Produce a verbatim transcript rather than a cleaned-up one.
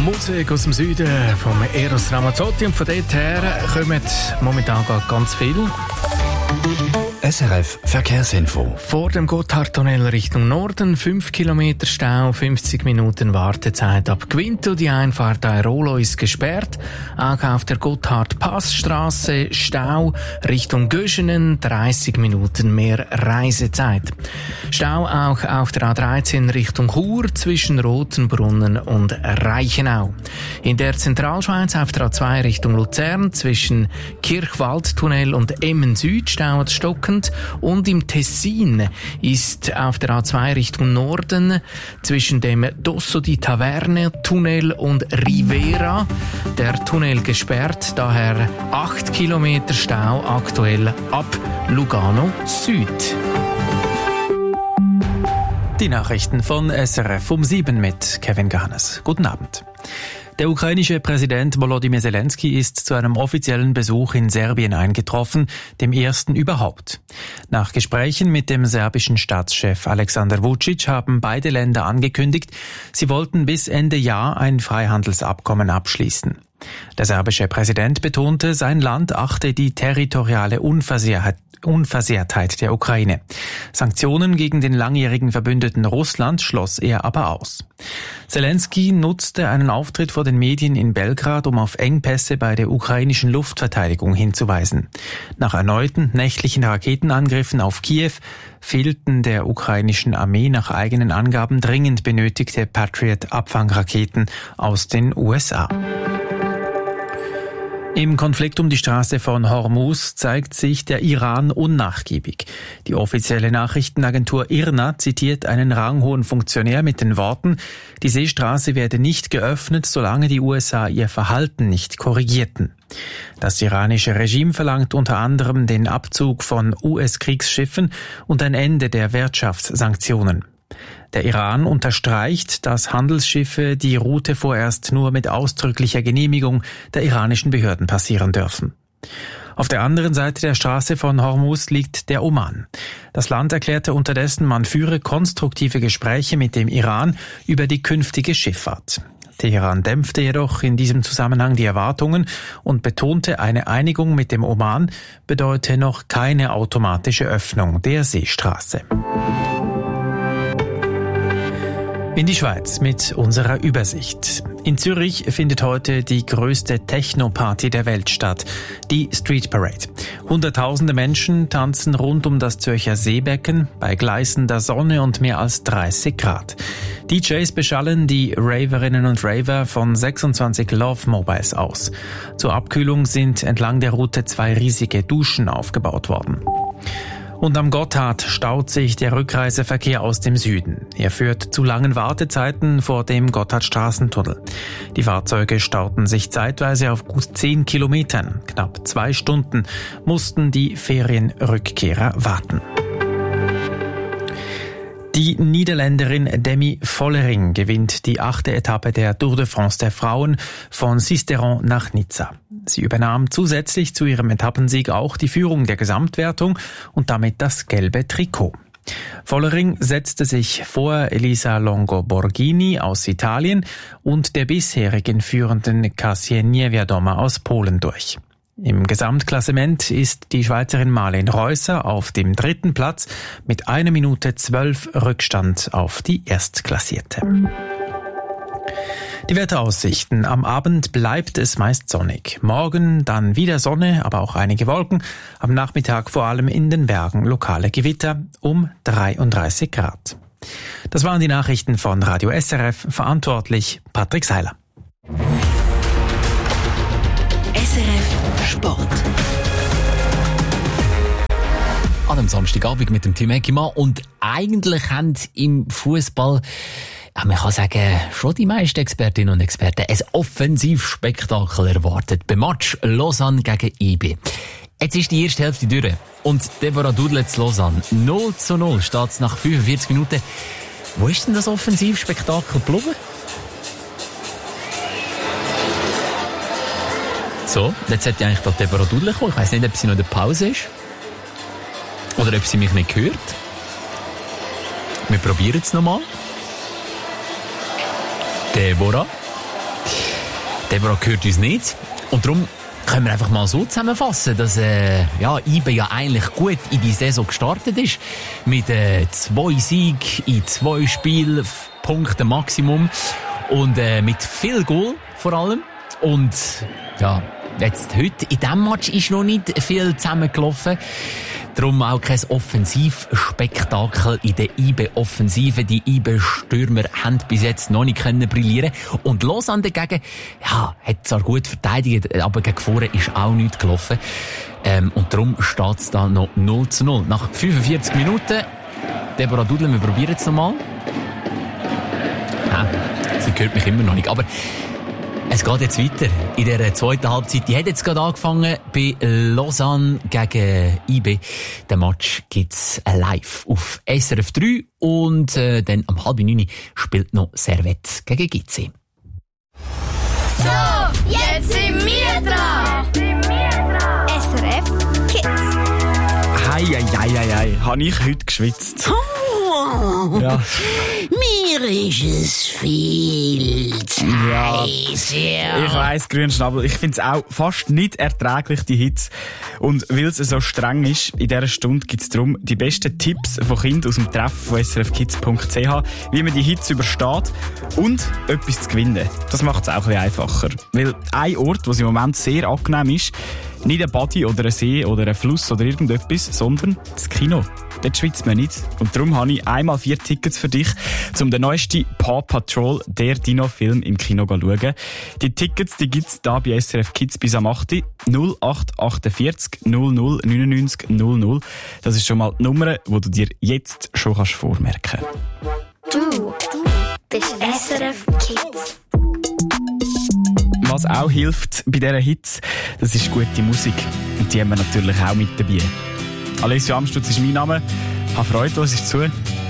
Musik aus dem Süden vom Eros Ramazzotti und von dort her kommen momentan ganz viel. S R F Verkehrsinfo. Vor dem Gotthardtunnel Richtung Norden, fünf Kilometer Stau, fünfzig Minuten Wartezeit ab Gvinto. Die Einfahrt Airolo ist gesperrt. Auch auf der Gotthard-Passstraße Stau Richtung Göschenen, dreißig Minuten mehr Reisezeit. Stau auch auf der A dreizehn Richtung Chur zwischen Rotenbrunnen und Reichenau. In der Zentralschweiz auf der A zwei Richtung Luzern zwischen Kirchwaldtunnel und Emmen Süd Stau stockend. Und im Tessin ist auf der A zwei Richtung Norden zwischen dem Dosso di Taverne Tunnel und Rivera der Tunnel gesperrt, daher acht Kilometer Stau aktuell ab Lugano Süd. Die Nachrichten von S R F um sieben mit Kevin Gahanes. Guten Abend. Der ukrainische Präsident Volodymyr Zelensky ist zu einem offiziellen Besuch in Serbien eingetroffen, dem ersten überhaupt. Nach Gesprächen mit dem serbischen Staatschef Alexander Vučić haben beide Länder angekündigt, sie wollten bis Ende Jahr ein Freihandelsabkommen abschließen. Der serbische Präsident betonte, sein Land achte die territoriale Unversehrtheit Unversehrtheit der Ukraine. Sanktionen gegen den langjährigen Verbündeten Russland schloss er aber aus. Zelensky nutzte einen Auftritt vor den Medien in Belgrad, um auf Engpässe bei der ukrainischen Luftverteidigung hinzuweisen. Nach erneuten nächtlichen Raketenangriffen auf Kiew fehlten der ukrainischen Armee nach eigenen Angaben dringend benötigte Patriot-Abfangraketen aus den U S A. Im Konflikt um die Straße von Hormuz zeigt sich der Iran unnachgiebig. Die offizielle Nachrichtenagentur I R N A zitiert einen ranghohen Funktionär mit den Worten, die Seestraße werde nicht geöffnet, solange die U S A ihr Verhalten nicht korrigierten. Das iranische Regime verlangt unter anderem den Abzug von U S-Kriegsschiffen und ein Ende der Wirtschaftssanktionen. Der Iran unterstreicht, dass Handelsschiffe die Route vorerst nur mit ausdrücklicher Genehmigung der iranischen Behörden passieren dürfen. Auf der anderen Seite der Straße von Hormuz liegt der Oman. Das Land erklärte unterdessen, man führe konstruktive Gespräche mit dem Iran über die künftige Schifffahrt. Teheran dämpfte jedoch in diesem Zusammenhang die Erwartungen und betonte, eine Einigung mit dem Oman bedeute noch keine automatische Öffnung der Seestraße. In die Schweiz mit unserer Übersicht. In Zürich findet heute die größte Techno-Party der Welt statt, die Street Parade. Hunderttausende Menschen tanzen rund um das Zürcher Seebecken bei gleißender Sonne und mehr als dreißig Grad. D Js beschallen die Raverinnen und Raver von sechsundzwanzig Love Mobiles aus. Zur Abkühlung sind entlang der Route zwei riesige Duschen aufgebaut worden. Und am Gotthard staut sich der Rückreiseverkehr aus dem Süden. Er führt zu langen Wartezeiten vor dem Gotthardstraßentunnel. Die Fahrzeuge stauten sich zeitweise auf gut zehn Kilometern. Knapp zwei Stunden mussten die Ferienrückkehrer warten. Die Niederländerin Demi Vollering gewinnt die achte Etappe der Tour de France der Frauen von Sisteron nach Nizza. Sie übernahm zusätzlich zu ihrem Etappensieg auch die Führung der Gesamtwertung und damit das gelbe Trikot. Vollering setzte sich vor Elisa Longo Borghini aus Italien und der bisherigen führenden Kasia Niewiadoma aus Polen durch. Im Gesamtklassement ist die Schweizerin Marlen Reusser auf dem dritten Platz mit einer Minute zwölf Rückstand auf die Erstklassierte. Die Wetteraussichten. Am Abend bleibt es meist sonnig. Morgen dann wieder Sonne, aber auch einige Wolken. Am Nachmittag vor allem in den Bergen lokale Gewitter um dreiunddreißig Grad. Das waren die Nachrichten von Radio S R F. Verantwortlich Patrick Seiler. S R F Sport. An einem Samstagabend mit dem Team Eckimann und eigentlich haben im Fußball, ja, man kann sagen, schon die meisten Expertinnen und Experten ein Offensivspektakel erwartet beim Match Lausanne gegen I B. Jetzt ist die erste Hälfte durch und Deborah Dudlitz Lausanne null zu null steht es nach fünfundvierzig Minuten. Wo ist denn das Offensivspektakel geblieben? So, jetzt hätte eigentlich gerade Deborah Dudlitz kommen. Ich weiss nicht, ob sie noch in der Pause ist. Oder ob sie mich nicht hört. Wir probieren es nochmal. Deborah. Deborah hört uns nicht. Und darum können wir einfach mal so zusammenfassen, dass äh, ja, I B E ja eigentlich gut in die Saison gestartet ist. Mit äh, zwei Siegen in zwei Spielen, Punkte Maximum. Und äh, mit viel Goal vor allem. Und ja, jetzt heute in diesem Match ist noch nicht viel zusammengelaufen. Darum auch kein Offensivspektakel in der I B E-Offensive. Die I B E-Stürmer haben bis jetzt noch nicht können brillieren. Und Lausanne dagegen, ja, hat zwar gut verteidigt, aber gegen vorne ist auch nichts gelaufen. Ähm, und darum steht es da noch null zu null. Nach fünfundvierzig Minuten, Deborah Dudler, wir probieren es nochmal. Nein, sie hört mich immer noch nicht. Aber es geht jetzt weiter in der zweiten Halbzeit. Die hat jetzt gerade angefangen bei Lausanne gegen I B E. Den Match gibt's live auf S R F drei und äh, dann am halb neun spielt noch Servette gegen G C. So, jetzt sind wir dran. S R F Kids. Hei, hei, hei, hei, hei. Habe ich heute geschwitzt? Oh, ja. Mir ist es viel zu Ja. heiß, ja. Ich weiss, Grünschnabel, ich finde es auch fast nicht erträglich, die Hitze. Und weil es so streng ist, in dieser Stunde gibt es darum die besten Tipps von Kindern aus dem Treff von s r f kids punkt c h, wie man die Hitze übersteht und etwas zu gewinnen. Das macht es auch ein bisschen einfacher. Weil ein Ort, wo es im Moment sehr angenehm ist, nicht ein Badi oder ein See oder ein Fluss oder irgendetwas, sondern das Kino. Dort schwitzt man nicht. Und darum habe ich einmal vier Tickets für dich, um den neuesten Paw Patrol, der Dino-Film, im Kino zu schauen. Die Tickets, die gibt's da bei S R F Kids bis am acht null acht achtundvierzig null null neunundneunzig null null. Das ist schon mal die Nummer, die du dir jetzt schon kannst vormerken kannst. Du bist S R F Kids. Was auch hilft bei dieser Hitze, das ist gute Musik. Und die haben wir natürlich auch mit dabei. Alessio Amstutz ist mein Name. Habe Freude, was ist zu.